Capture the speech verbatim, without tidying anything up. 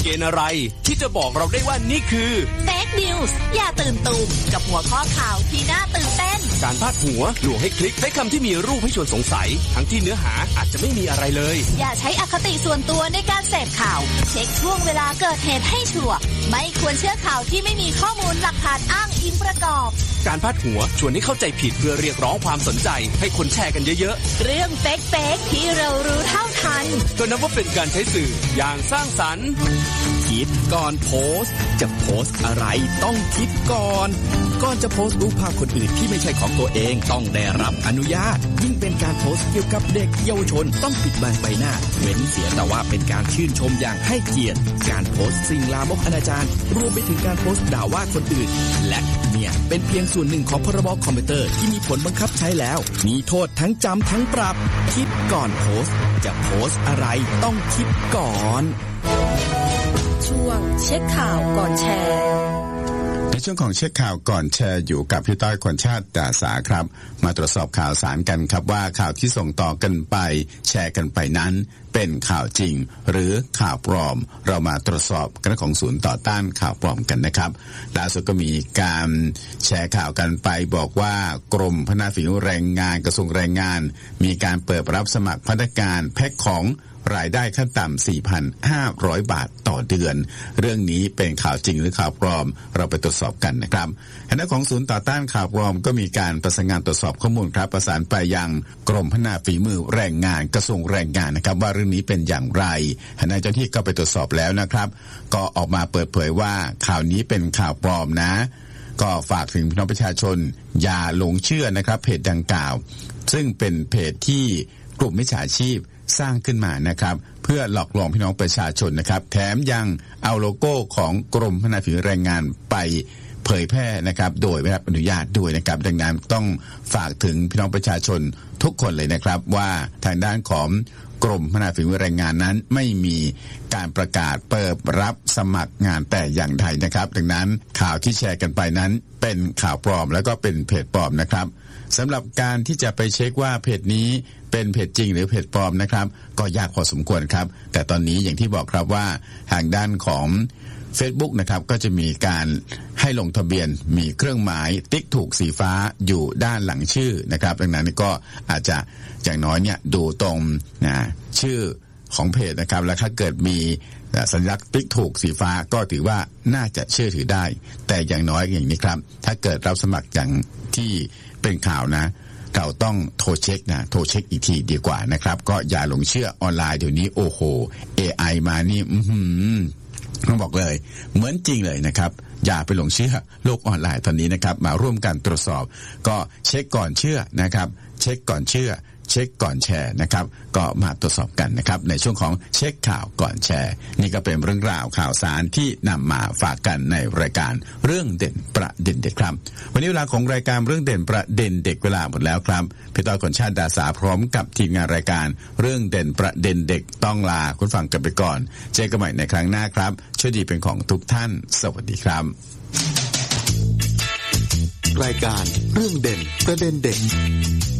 ณฑ์อะไรที่จะบอกเราได้ว่านี่คือเฟกนิวส์อย่าตื่นตูมกับหัวข้อข่าวที่น่าตื่นเต้นการพาดหัวลวงให้คลิกใช้คำที่มีรูปให้ชวนสงสัยทั้งที่เนื้อหาอาจจะไม่มีอะไรเลยอย่าใช้อคติส่วนตัวในการเสพข่าวเช็คช่วงเวลาเกิดเหตุให้ชัวร์ไม่ควรเชื่อข่าวที่ไม่มีข้อมูลหลักฐานอ้างอิงประกอบการพาดหัวชวนให้เข้าใจผิดเพื่อเรียกร้องความสนใจให้คนแชร์กันเยอะๆเรื่องเฟกเฟกที่เรารู้เท่าทันก็นับว่าเป็นการใช้สื่ออย่างสร้างสรรค์คิดก่อนโพสต์จะโพสต์อะไรต้องคิดก่อนก่อนจะโพสต์รูปภาพคนอื่นที่ไม่ใช่ของตัวเองต้องได้รับอนุญาตยิ่งเป็นการโพสต์เกี่ยวกับเด็กเยาวชนต้องปิดบังใบหน้าเว้นเสียแต่ว่าเป็นการชื่นชมอย่างให้เกียรติการโพสต์สิ่งลามกอนาจารรวมไปถึงการโพสต์ด่าว่าคนอื่นและเนี่ยเป็นเพียงส่วนหนึ่งของพรบคอมพิวเตอร์ที่มีผลบังคับใช้แล้วมีโทษทั้งจำทั้งปรับคิดก่อนโพสต์จะโพสต์อะไรต้องคิดก่อนช่วงเช็คข่าวก่อนแชร์ในช่วงของเช็คข่าวก่อนแชร์อยู่กับพี่ต้อยคนชาติดาสาครับมาตรวจสอบข่าวสารกันครับว่าข่าวที่ส่งต่อกันไปแชร์กันไปนั้นเป็นข่าวจริงหรือข่าวปลอมเรามาตรวจสอบกันของศูนย์ต่อต้านข่าวปลอมกันนะครับล่าสุดก็มีการแชร์ข่าวกันไปบอกว่ากรมพัฒนาฝีมือแรงงานกระทรวงแรงงานมีการเปิดรับสมัครพนักงานแพ็คของรายได้ขั้นต่ำ สี่พันห้าร้อย บาทต่อเดือนเรื่องนี้เป็นข่าวจริงหรือข่าวปลอมเราไปตรวจสอบกันนะครับคณะของศูนย์ต่อต้านข่าวปลอมก็มีการประสานงานตรวจสอบข้อมูลครับประสานไปยังกรมพัฒนาฝีมือแรงงานกระทรวงแรงงานนะครับว่าเรื่องนี้เป็นอย่างไรคณะเจ้าหน้าที่ก็ไปตรวจสอบแล้วนะครับก็ออกมาเปิดเผยว่าข่าวนี้เป็นข่าวปลอมนะก็ฝากถึงพี่น้องประชาชนอย่าหลงเชื่อนะครับเพจดังกล่าวซึ่งเป็นเพจที่กลุ่มมิจฉาชีพสร้างขึ้นมานะครับเพื่อหลอกลวงพี่น้องประชาชนนะครับแถมยังเอาโลโก้ของกรมพัฒนาฝีมือแรงงานไปเผยแพร่นะครับโดยไม่ได้รับอนุญาตด้วยนะครับดังนั้นต้องฝากถึงพี่น้องประชาชนทุกคนเลยนะครับว่าทางด้านของกรมพัฒนาฝีมือแรงงานนั้นไม่มีการประกาศเปิดรับสมัครงานแต่อย่างใดนะครับดังนั้นข่าวที่แชร์กันไปนั้นเป็นข่าวปลอมแล้วก็เป็นเพจปลอมนะครับสำหรับการที่จะไปเช็คว่าเพจนี้เป็นเพจจริงหรือเพจปลอมนะครับก็ยากพอสมควรครับแต่ตอนนี้อย่างที่บอกครับว่าทางด้านของ Facebook นะครับก็จะมีการให้ลงทะเบียนมีเครื่องหมายติ๊กถูกสีฟ้าอยู่ด้านหลังชื่อนะครับดังนั้นก็อาจจะอย่างน้อยเนี่ยดูตรงนะชื่อของเพจนะครับแล้วถ้าเกิดมีสัญลักษณ์ติ๊กถูกสีฟ้าก็ถือว่าน่าจะเชื่อถือได้แต่อย่างน้อยอย่างนี้ครับถ้าเกิดรับสมัครอย่างที่เป็นข่าวนะเราต้องโทรเช็คนะโทรเช็คอีกทีดีกว่านะครับก็อย่าหลงเชื่อออนไลน์เดี๋ยวนี้โอ้โห เอ ไอ มานี่อื้อหือต้องบอกเลยเหมือนจริงเลยนะครับอย่าไปหลงเชื่อโลกออนไลน์ตอนนี้นะครับมาร่วมกันตรวจสอบก็เช็คก่อนเชื่อนะครับเช็คก่อนเชื่อเช็คก่อนแชร์นะครับก็มาตรวจสอบกันนะครับในช่วงของเช็คข่าวก่อนแชร์นี่ก็เป็นเรื่องราวข่าวสารที่นำมาฝากกันในรายการเรื่องเด่นประเด็นเด็กครับวันนี้เวลาของรายการเรื่องเด่นประเด็นเด็กเวลาหมดแล้วครับพี่ต้อยคนชาติดาสาพร้อมกับทีมงานรายการเรื่องเด่นประเด็นเด็กต้องลาคุณฟังกันไปก่อนเจอกันใหม่ในครั้งหน้าครับช่วยดีเป็นของทุกท่านสวัสดีครับรายการเรื่องเด่นประเด็นเด็ก